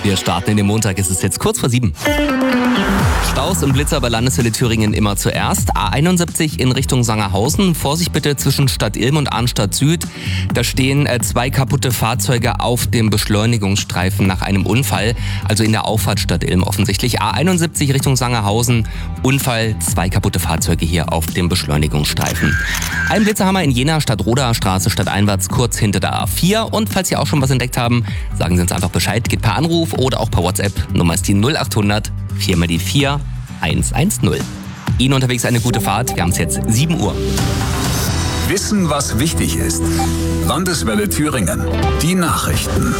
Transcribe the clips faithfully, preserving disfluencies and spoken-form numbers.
Wir starten in den Montag, es ist jetzt kurz vor sieben. Staus und Blitzer bei Landeshölle Thüringen immer zuerst. A einundsiebzig in Richtung Sangerhausen. Vorsicht bitte zwischen Stadt Ilm und Arnstadt Süd. Da stehen äh, zwei kaputte Fahrzeuge auf dem Beschleunigungsstreifen nach einem Unfall. Also in der Auffahrt Stadt Ilm offensichtlich. A einundsiebzig Richtung Sangerhausen. Unfall, zwei kaputte Fahrzeuge hier auf dem Beschleunigungsstreifen. Ein Blitzer haben wir in Jena, Stadtroder Straße, stadteinwärts, kurz hinter der A vier. Und falls Sie auch schon was entdeckt haben, sagen Sie uns einfach Bescheid. Geht per Anruf oder auch per WhatsApp. Nummer ist die null achthundert vier mal die vier eins eins null. Ihnen unterwegs eine gute Fahrt. Wir haben es jetzt sieben Uhr. Wissen, was wichtig ist. Landeswelle Thüringen. Die Nachrichten.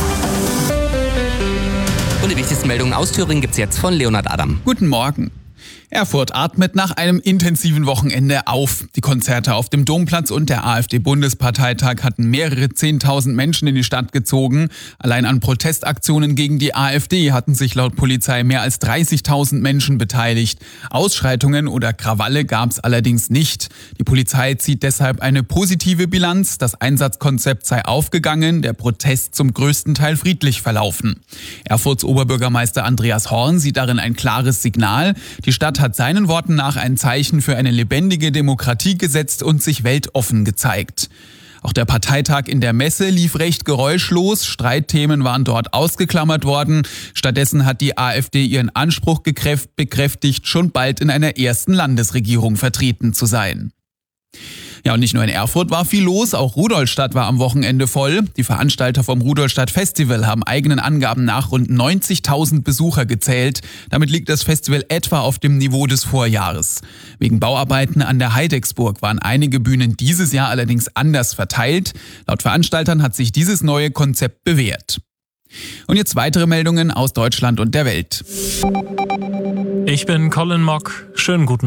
Und die wichtigsten Meldungen aus Thüringen gibt's jetzt von Leonhard Adam. Guten Morgen. Erfurt atmet nach einem intensiven Wochenende auf. Die Konzerte auf dem Domplatz und der AfD-Bundesparteitag hatten mehrere Zehntausend Menschen in die Stadt gezogen. Allein an Protestaktionen gegen die AfD hatten sich laut Polizei mehr als dreißigtausend Menschen beteiligt. Ausschreitungen oder Krawalle gab es allerdings nicht. Die Polizei zieht deshalb eine positive Bilanz. Das Einsatzkonzept sei aufgegangen, der Protest zum größten Teil friedlich verlaufen. Erfurts Oberbürgermeister Andreas Horn sieht darin ein klares Signal. Die Stadt hat seinen Worten nach ein Zeichen für eine lebendige Demokratie gesetzt und sich weltoffen gezeigt. Auch der Parteitag in der Messe lief recht geräuschlos. Streitthemen waren dort ausgeklammert worden. Stattdessen hat die AfD ihren Anspruch bekräftigt, schon bald in einer ersten Landesregierung vertreten zu sein. Ja, und nicht nur in Erfurt war viel los, auch Rudolstadt war am Wochenende voll. Die Veranstalter vom Rudolstadt Festival haben eigenen Angaben nach rund neunzigtausend Besucher gezählt. Damit liegt das Festival etwa auf dem Niveau des Vorjahres. Wegen Bauarbeiten an der Heidecksburg waren einige Bühnen dieses Jahr allerdings anders verteilt. Laut Veranstaltern hat sich dieses neue Konzept bewährt. Und jetzt weitere Meldungen aus Deutschland und der Welt. Ich bin Colin Mock. Schönen guten